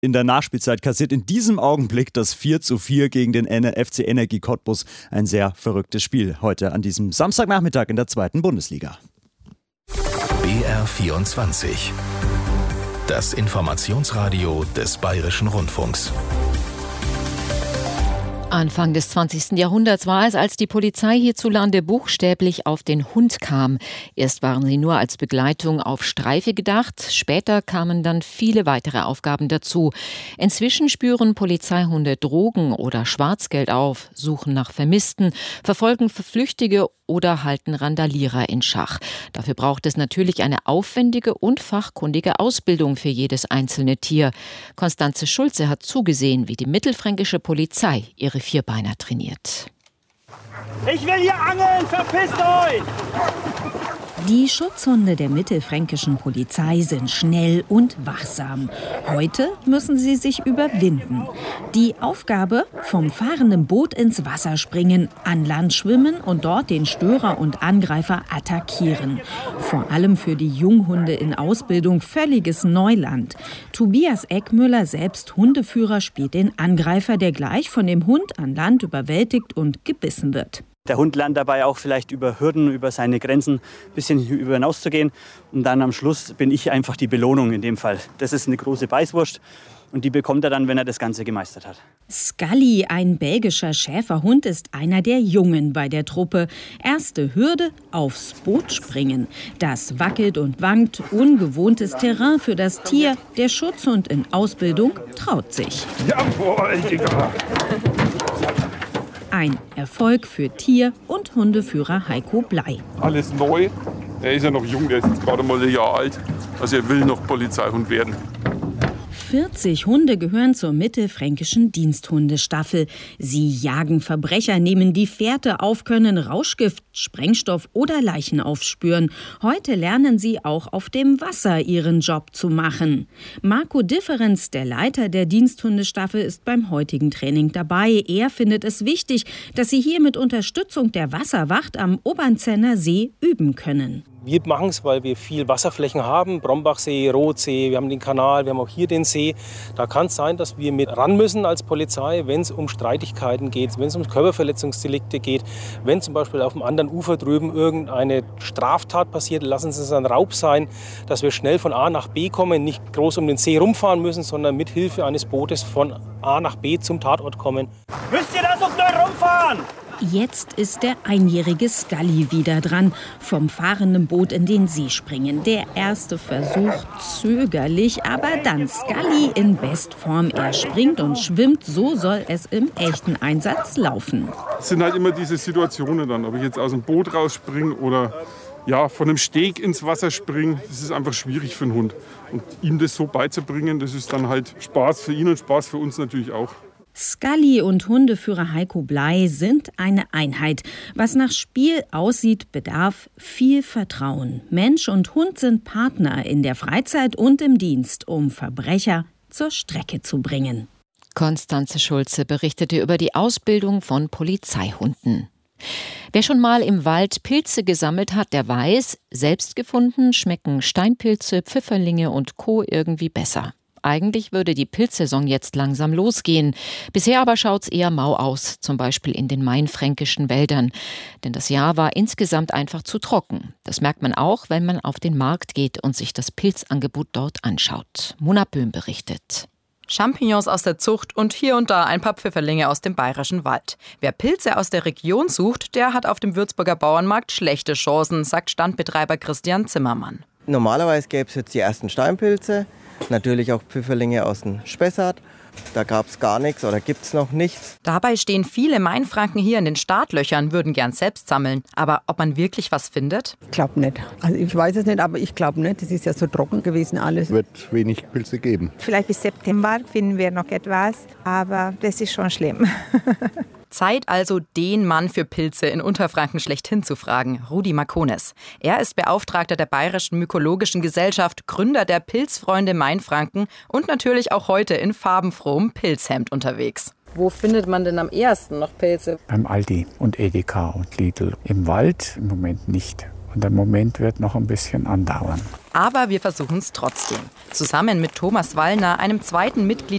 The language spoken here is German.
in der Nachspielzeit kassiert in diesem Augenblick das 4:4 gegen den FC Energie Cottbus. Ein sehr verrücktes Spiel heute an diesem Samstagnachmittag in der 2. Bundesliga. BR24. Das Informationsradio des Bayerischen Rundfunks. Anfang des 20. Jahrhunderts war es, als die Polizei hierzulande buchstäblich auf den Hund kam. Erst waren sie nur als Begleitung auf Streife gedacht, später kamen dann viele weitere Aufgaben dazu. Inzwischen spüren Polizeihunde Drogen oder Schwarzgeld auf, suchen nach Vermissten, verfolgen Flüchtige oder halten Randalierer in Schach. Dafür braucht es natürlich eine aufwendige und fachkundige Ausbildung für jedes einzelne Tier. Konstanze Schulze hat zugesehen, wie die mittelfränkische Polizei ihre Vierbeiner trainiert. Ich will hier angeln, verpisst euch! Die Schutzhunde der mittelfränkischen Polizei sind schnell und wachsam. Heute müssen sie sich überwinden. Die Aufgabe: vom fahrenden Boot ins Wasser springen, an Land schwimmen und dort den Störer und Angreifer attackieren. Vor allem für die Junghunde in Ausbildung völliges Neuland. Tobias Eckmüller, selbst Hundeführer, spielt den Angreifer, der gleich von dem Hund an Land überwältigt und gebissen wird. Der Hund lernt dabei auch vielleicht über Hürden, über seine Grenzen ein bisschen über hinaus zu gehen. Und dann am Schluss bin ich einfach die Belohnung in dem Fall. Das ist eine große Beißwurst und die bekommt er dann, wenn er das Ganze gemeistert hat. Scully, ein belgischer Schäferhund, ist einer der Jungen bei der Truppe. Erste Hürde: aufs Boot springen. Das wackelt und wankt, ungewohntes Terrain für das Tier. Der Schutzhund in Ausbildung traut sich. Jawohl, Digga! Ein Erfolg für Tier- und Hundeführer Heiko Blei. Alles neu. Er ist ja noch jung, der ist jetzt gerade mal ein Jahr alt. Also er will noch Polizeihund werden. 40 Hunde gehören zur mittelfränkischen Diensthundestaffel. Sie jagen Verbrecher, nehmen die Fährte auf, können Rauschgift, Sprengstoff oder Leichen aufspüren. Heute lernen sie auch auf dem Wasser ihren Job zu machen. Marco Differenz, der Leiter der Diensthundestaffel, ist beim heutigen Training dabei. Er findet es wichtig, dass sie hier mit Unterstützung der Wasserwacht am Obernzenner See üben können. Wir machen es, weil wir viel Wasserflächen haben, Brombachsee, Rotsee, wir haben den Kanal, wir haben auch hier den See. Da kann es sein, dass wir mit ran müssen als Polizei, wenn es um Streitigkeiten geht, wenn es um Körperverletzungsdelikte geht, wenn zum Beispiel auf dem anderen Ufer drüben irgendeine Straftat passiert, lassen Sie es ein Raub sein, dass wir schnell von A nach B kommen, nicht groß um den See rumfahren müssen, sondern mit Hilfe eines Bootes von A nach B zum Tatort kommen. Müsst ihr da so schnell rumfahren? Jetzt ist der einjährige Scully wieder dran. Vom fahrenden Boot in den See springen. Der erste Versuch zögerlich, aber dann Scully in Bestform. Er springt und schwimmt, so soll es im echten Einsatz laufen. Es sind halt immer diese Situationen dann, ob ich jetzt aus dem Boot rausspringe oder von einem Steg ins Wasser springen. Das ist einfach schwierig für einen Hund. Und ihm das so beizubringen, das ist dann halt Spaß für ihn und Spaß für uns natürlich auch. Scully und Hundeführer Heiko Blei sind eine Einheit. Was nach Spiel aussieht, bedarf viel Vertrauen. Mensch und Hund sind Partner in der Freizeit und im Dienst, um Verbrecher zur Strecke zu bringen. Konstanze Schulze berichtete über die Ausbildung von Polizeihunden. Wer schon mal im Wald Pilze gesammelt hat, der weiß, selbst gefunden schmecken Steinpilze, Pfifferlinge und Co. irgendwie besser. Eigentlich würde die Pilzsaison jetzt langsam losgehen. Bisher aber schaut's eher mau aus, zum Beispiel in den mainfränkischen Wäldern. Denn das Jahr war insgesamt einfach zu trocken. Das merkt man auch, wenn man auf den Markt geht und sich das Pilzangebot dort anschaut. Mona Böhm berichtet. Champignons aus der Zucht und hier und da ein paar Pfifferlinge aus dem bayerischen Wald. Wer Pilze aus der Region sucht, der hat auf dem Würzburger Bauernmarkt schlechte Chancen, sagt Standbetreiber Christian Zimmermann. Normalerweise gäbe es jetzt die ersten Steinpilze, natürlich auch Pfifferlinge aus dem Spessart. Da gab es gar nichts oder gibt es noch nichts. Dabei stehen viele Mainfranken hier in den Startlöchern, würden gern selbst sammeln. Aber ob man wirklich was findet? Ich glaube nicht. Also ich weiß es nicht, aber ich glaube nicht. Es ist ja so trocken gewesen alles. Es wird wenig Pilze geben. Vielleicht bis September finden wir noch etwas, aber das ist schon schlimm. Zeit also, den Mann für Pilze in Unterfranken schlechthin zu fragen, Rudi Makones. Er ist Beauftragter der Bayerischen Mykologischen Gesellschaft, Gründer der Pilzfreunde Mainfranken und natürlich auch heute in farbenfrohem Pilzhemd unterwegs. Wo findet man denn am ehesten noch Pilze? Beim Aldi und Edeka und Lidl. Im Wald im Moment nicht. Und der Moment wird noch ein bisschen andauern. Aber wir versuchen es trotzdem. Zusammen mit Thomas Wallner, einem zweiten Mitglied